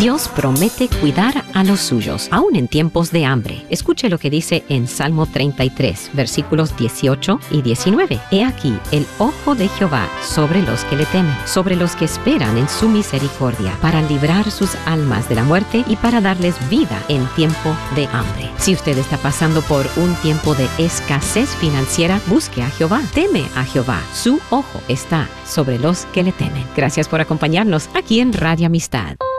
Dios promete cuidar a los suyos, aún en tiempos de hambre. Escuche lo que dice en Salmo 33, versículos 18 y 19. He aquí el ojo de Jehová sobre los que le temen, sobre los que esperan en su misericordia, para librar sus almas de la muerte y para darles vida en tiempo de hambre. Si usted está pasando por un tiempo de escasez financiera, busque a Jehová, teme a Jehová. Su ojo está sobre los que le temen. Gracias por acompañarnos aquí en Radio Amistad.